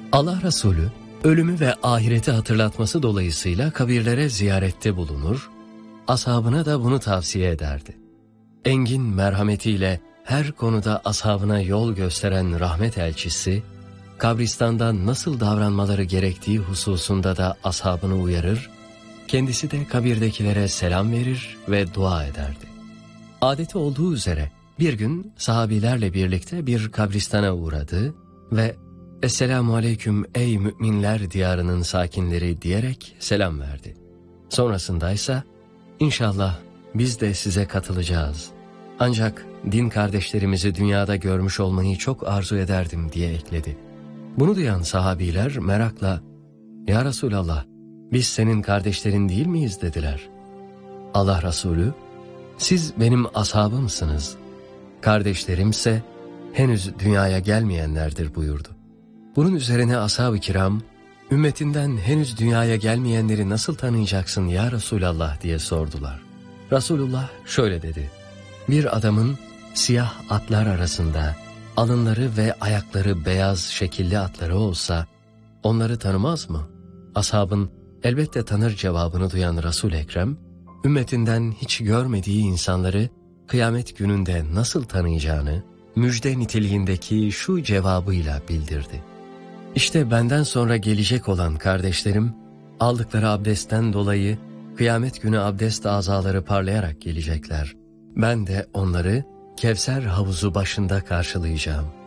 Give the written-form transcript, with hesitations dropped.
Allah Resulü, ölümü ve ahireti hatırlatması dolayısıyla kabirlere ziyarette bulunur, ashabına da bunu tavsiye ederdi. Engin merhametiyle her konuda ashabına yol gösteren rahmet elçisi, kabristanda nasıl davranmaları gerektiği hususunda da ashabını uyarır, kendisi de kabirdekilere selam verir ve dua ederdi. Adeti olduğu üzere bir gün sahabilerle birlikte bir kabristana uğradı ve "Esselamu aleyküm ey müminler diyarının sakinleri" diyerek selam verdi. Sonrasındaysa "İnşallah biz de size katılacağız. Ancak din kardeşlerimizi dünyada görmüş olmayı çok arzu ederdim" diye ekledi. Bunu duyan sahabiler merakla "Ya Resulallah, biz senin kardeşlerin değil miyiz?" dediler. Allah Resulü "Siz benim ashabımsınız. Kardeşlerimse henüz dünyaya gelmeyenlerdir" buyurdu. Bunun üzerine ashab-ı kiram, "Ümmetinden henüz dünyaya gelmeyenleri nasıl tanıyacaksın ya Resulallah?" diye sordular. Resulullah şöyle dedi: "Bir adamın siyah atlar arasında alınları ve ayakları beyaz şekilli atları olsa onları tanımaz mı?" Ashabın "Elbette tanır" cevabını duyan Resul-i Ekrem, ümmetinden hiç görmediği insanları kıyamet gününde nasıl tanıyacağını müjde niteliğindeki şu cevabıyla bildirdi: "İşte benden sonra gelecek olan kardeşlerim, aldıkları abdestten dolayı kıyamet günü abdest azaları parlayarak gelecekler. Ben de onları Kevser havuzu başında karşılayacağım.